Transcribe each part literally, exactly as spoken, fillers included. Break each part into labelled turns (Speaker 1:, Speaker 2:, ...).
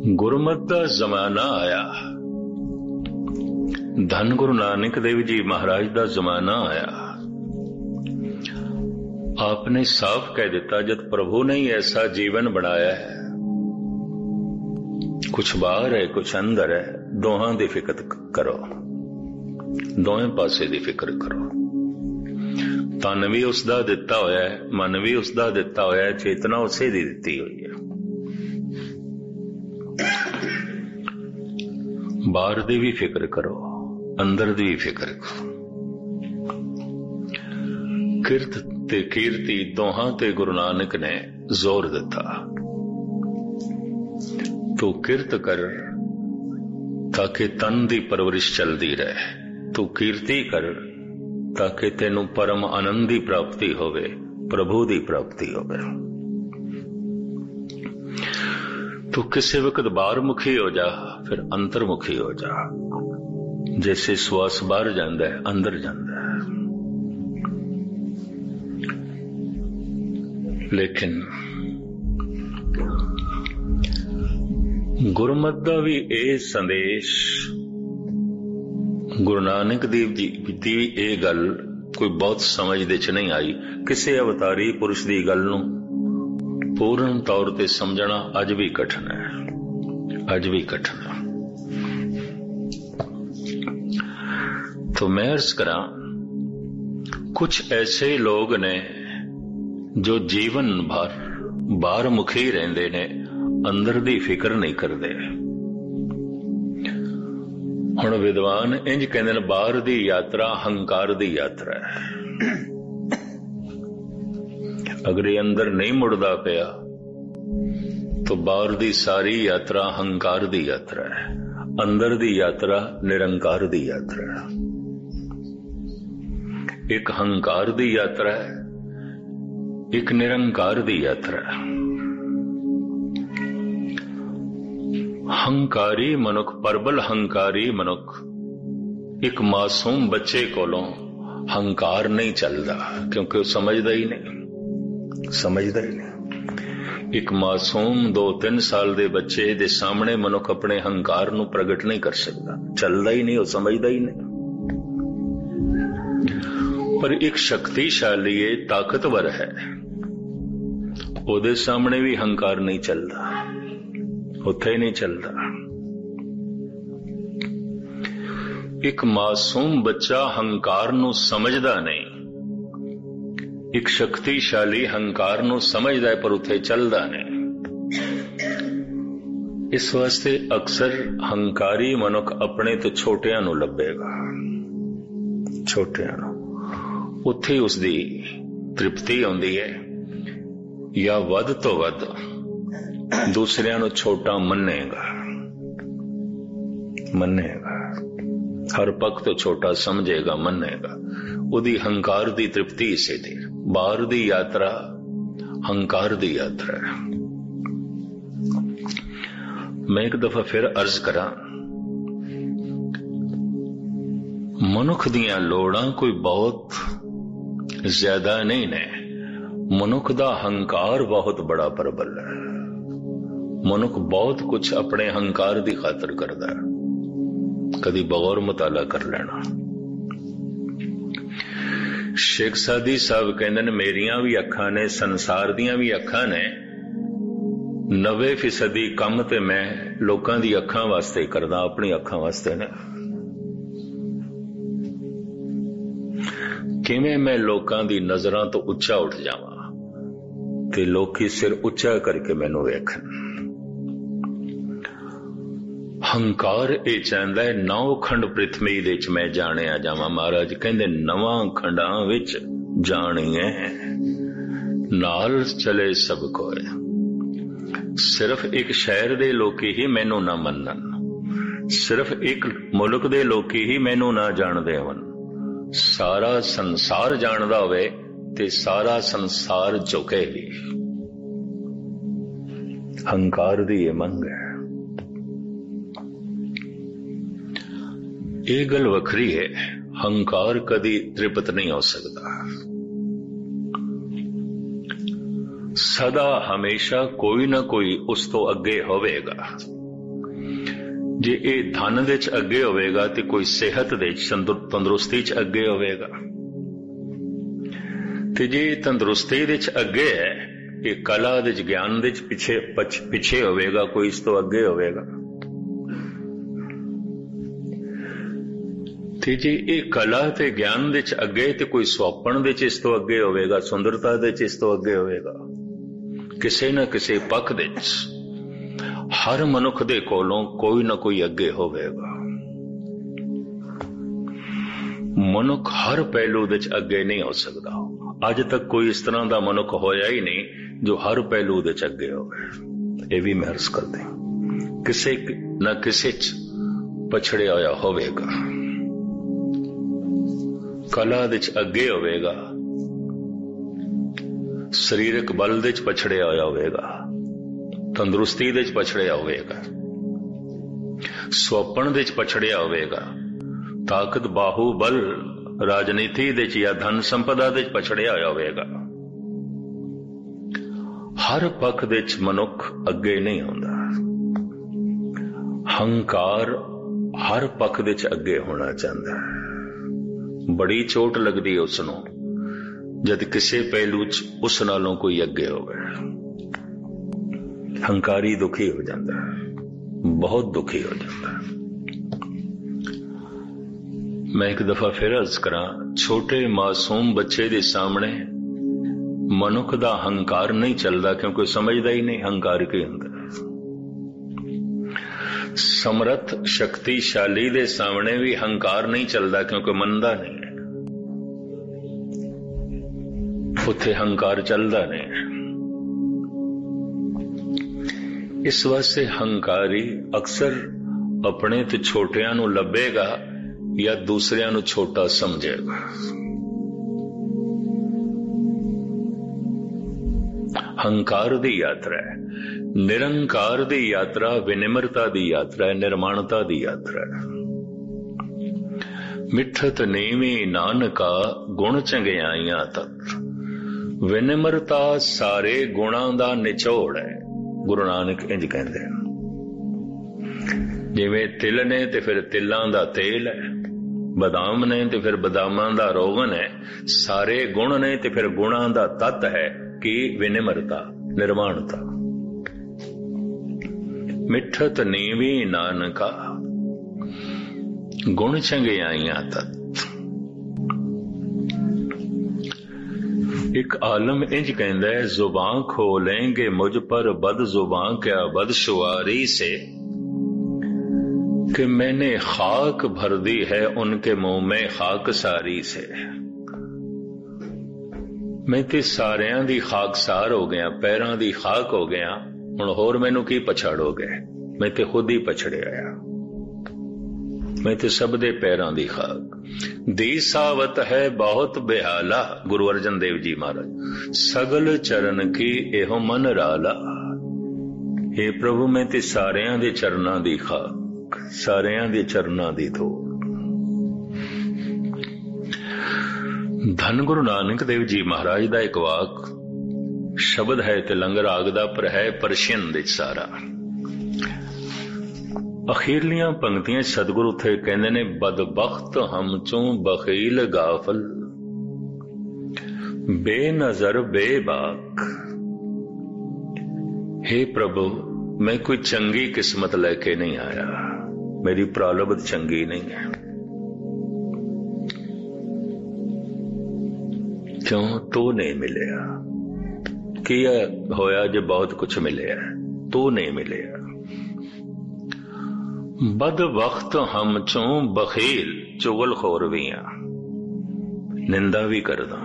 Speaker 1: ਗੁਰਮਤਿ ਦਾ ਜ਼ਮਾਨਾ ਆਇਆ, ਧੰਨ ਗੁਰੂ ਨਾਨਕ ਦੇਵ ਜੀ ਮਹਾਰਾਜ ਦਾ ਜ਼ਮਾਨਾ ਆਇਆ। आपने साफ कह दिता, जब प्रभु ने ही ऐसा जीवन बनाया है, कुछ बाहर है कुछ अंदर है, दोहां दी फिक्र करो, दोवें पासे दी फिक्र करो। तन भी उसदा दिता होया है, मन भी उसदा दिता होया है, चेतना उसे दी दिती हुई है। बाहर दी भी फिक्र करो, अंदर दी भी फिक्र करो। किरत ते कीर्ति दोहां ते गुरु नानक ने जोर दिता। तू किरत कर ताकि तन दी परवरिश चलती रहे, तू कीर्ति कर ताकि तेनू परम आनंद दी प्राप्ति होवे, प्रभु दी प्राप्ति होवे। तू किसी वक्त बाहर मुखी हो जा, फिर अंतर्मुखी हो जा। जैसे श्वास बाहर जाता है अंदर जाता है। लेकिन गुरमत दा भी ये संदेश, गुरु नानक देव जी की ये गल कोई बहुत समझ दे च नहीं आई। किसी अवतारी पुरुष की गल नूं पूर्ण तौर ते समझना अज भी कठिन है, अज भी कठिन है। तो मैं अर्ज करा, कुछ ऐसे लोग ने जो जीवन भर बाहर मुखी रहंदे ने, अंदर दी फिक्र नहीं करते। हुण विद्वान इंज कहंदे ने, बाहर दी यात्रा हंकार दी यात्रा है। अगर ये अंदर नहीं मुड़दा पिया तो बाहर दी सारी यात्रा हंकार दी यात्रा है, अंदर दी यात्रा निरंकार दी यात्रा है। एक हंकार दी यात्रा है, एक निरंकार दी यात्रा। हंकारी मनुख, परबल हंकारी मनुख, एक मासूम बच्चे कोलों हंकार नहीं चलता, क्योंकि वो समझदा ही नहीं, समझदा ही नहीं। एक मासूम दो तीन साल दे बच्चे दे सामने मनुख अपने हंकार नूं प्रगट नहीं कर सकता, चलदा ही नहीं, वो समझदा ही नहीं। पर एक शक्तिशाली है, ताकतवर है, ਉਹਦੇ सामने भी हंकार नहीं चलता, उत्थे ही नहीं चलता। एक मासूम बच्चा हंकार नूं समझदा नहीं, एक शक्तिशाली हंकार नूं समझदा है पर उत्थे चलदा नहीं। इस वास्ते अक्सर हंकारी मनुख अपने तो छोटियां नूं लभेगा, छोटियां नूं, उत्थे उसदी तृप्ति आउंदी है, या वध तो वध दूसरियां नूं छोटा मन्नेगा, मन्नेगा, हर पक्ष तो छोटा समझेगा, मन्नेगा। उदी हंकार दी तृप्ति इसे दी। बाहर दी यात्रा हंकार दी यात्रा है। मैं एक दफा फिर अर्ज करा, मनुख दियां लोड़ां कोई बहुत ज्यादा नहीं ने, मनुख दा हंकार बहुत बड़ा प्रबल है। मनुख बहुत कुछ अपने हंकार दी खातर करदा है, कदी बगौर मुताला कर लेना। शेख सादी साहब कहंदे ने, मेरियां भी अखां ने, संसार दियां भी अखां ने, नब्बे फीसदी कम ते मैं लोकां दी अखां वास्ते करदा, अपनी अखां वास्ते ने। किवें मैं लोकां दी नजरां तो उच्चा उठ जावां ते लोकी सिर उच्चा करके मैनू वेखन। हंकार ये चाहता है नौ खंड पृथ्वी दे च मैं जाणिया जावां। महाराज कहंदे, नवां खंडां विच जाणीए नाल चले सब कोई। सिर्फ एक शहर दे लोकी ही मैनू ना मन्नन, सिर्फ एक मुल्क दे लोकी ही मैनू ना जाणदे होवन। सारा संसार जानदा होवे ते सारा संसार झुके ही। हंकार दी ये मंग है। ये गल वखरी है, हंकार कदी तृप्त नहीं हो सकता। सदा हमेशा कोई ना कोई उस तो अगे होवेगा। जे ये धन दे च अगे होवेगा तो कोई सेहत दे च तंदुरुस्ती च अगे होवेगा, ते जे तंदुरुस्ती दे च अगे है ये कला दे च ज्ञान दे च पिछे पछ, पिछे होवेगा, कोई इस तो अगे होवेगा। ते जे ये कला ते ज्ञान दे च अगे ते कोई सुपन दे च इस तो अगे होवेगा, सुंदरता दे च इस तो अगे होवेगा। किसी न किसी पख दे च हर मनुख दे कोलों कोई ना कोई अगे होवेगा। मनुख हर पहलू दे च अगे नहीं हो सकता। अज तक कोई इस तरह का मनुख होया ही नहीं जो हर पहलू दे च अगे होवे। ये भी मैं अर्ज कर दें, किसी न किसी च पछड़िया होया होवेगा, कला दे च अगे होवेगा, शरीरक बल दे च पछड़िया होया होवेगा, तंदुरुस्ती दे च पछड़िया होवेगा, सुपन दे च पछड़िया होवेगा, ताकत बाहुबल राजनीति दे च या धन संपदा दे च पछड़िया होया होवेगा। हर पख दे च मनुख अगे नहीं होंदा। हंकार हर पख दे च अगे होना चाहता है। बड़ी चोट लगदी उसनों जद किसी पहलू च उस नालों कोई अगे होवे। हंकारी दुखी हो जाता है, बहुत दुखी हो जाता है। मैं एक दफा फिर अर्ज करा, छोटे मासूम बच्चे के सामने मनुख दा हंकार नहीं चलता, क्योंकि समझदा ही नहीं हंकार की हुंदा। समर्थ शक्तिशाली दे सामने भी हंकार नहीं चलता, क्योंकि मनदा नहीं है, उत्थे हंकार चलता नहीं। इस वास्ते हंकारी अक्सर अपने ते छोटियां नूं लभेगा या दूसरियां नूं छोटा समझेगा। हंकार दी यात्रा है, निरंकार दी यात्रा विनिम्रता दी यात्रा है, निर्माणता दी यात्रा है। मिठत नीवी नानका गुण चंगियाइयां तक। विनिम्रता सारे गुणां दा निचोड़ है, गुरु नानक इंज कहते हैं। जिवें तिल ने ते फिर तिलां दा तेल है, बदाम ने ते फिर बदामां दा रोगन है, सारे गुण ने ते फिर गुणां दा तत्त है कि विनिम्रता निर्माणता। मिठत नीवी नानका गुण चंगियाइयां तत्त। एक आलम इंज कहंदा है, जुबान खोलेंगे मुझ पर बद जुबान क्या बदशुआरी से, कि मैंने खाक भर दी है उनके मुंह में खाक सारी से। मैं ते सारियां दी खाकसार हो गया, पैरां दी खाक हो गया, हुण होर मैनू की पछाड़ोगे? मैं ते खुद ही पछड़े आया, मैं ते सब दे पैरां दी खाक। दी सावत है बहुत बेहाला, गुरु अर्जन देव जी महाराज। सगल चरण की एहो मन राला। हे प्रभु मैं ते सारियां दे चरनां दी खाक, सारियां दे चरनां दी धूड़। धन गुरु नानक देव जी महाराज दा एक वाक शब्द है ते लंगर आगदा पर है परशियन दे सारा। अखीरलियां पंक्तियां सतगुरु थे कहंदे ने, बदबख्त हम चों बखील गाफल, बेनजर बेबाक। हे प्रभु मैं कोई चंगी किस्मत लेके नहीं आया, मेरी प्रारब्ध चंगी नहीं है। क्यों? तो नहीं मिलिया। किया होया जो बहुत कुछ मिले, तो नहीं मिले। बद वक्त हम चों बखील, चुगल खोर भी हाँ, निंदा भी करदा।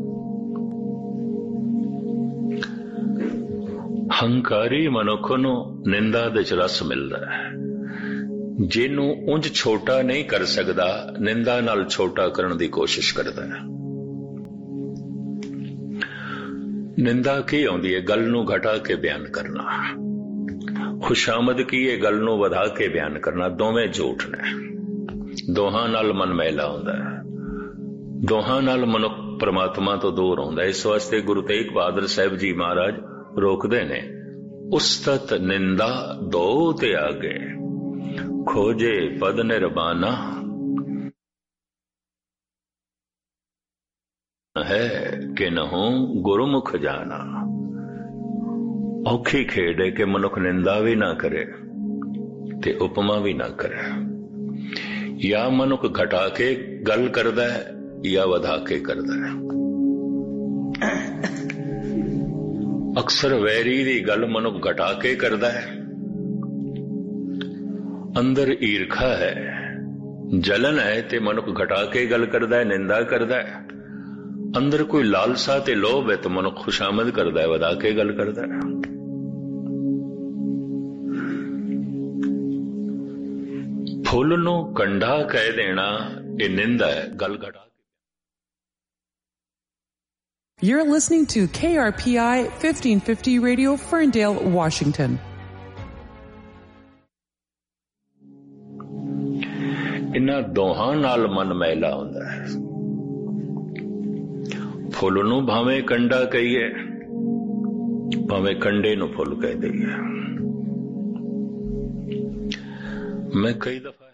Speaker 1: हंकारी मनुख नूं निंदा दे च रस मिलदा है। जिन्नू उंज छोटा नहीं कर सकदा, निंदा नाल छोटा करने की कोशिश करदा है। निंदा की आउंदी है? गल नूं घटा के बयान करना। खुशामद की है? गल नूं वधा के बयान करना। दोवें झूठ ने, दोहां नाल मन मैला हुंदा है, दोहां नाल मनुख परमात्मा तो दूर हुंदा है। इस वास्ते गुरु तेग बहादुर साहिब जी महाराज रोकदे ने, उस्तत निंदा दो ते आगे, खोजे पद निर्वाणा है कि नहु गुरुमुख जाना। औखी खेड है कि मनुख निंदा भी ना करे ते उपमा भी ना करे। या मनुख घटा के गल करदा है या वधा के करदा है। अक्सर वैरी दी गल मनुख घटा के करदा है। अंदर ईर्खा है, जलन है ते मनुख घटा के गल करदा है, निंदा करदा है। अंदर कोई लालसा ते लोभ है तो मनुख खुशामद करदा है, वधा के गल करदा है। फुल नू कंडा कह देना ये निंदा है, गल घटा।
Speaker 2: You're listening to K R P I fifteen fifty Radio, Ferndale, Washington.
Speaker 1: इन्हां दोहां नाल मन मैला हुंदा है। फुल नू भावें कंडा कहिए, भावें कंडे नू फुल कह दईए। मैं कई दफा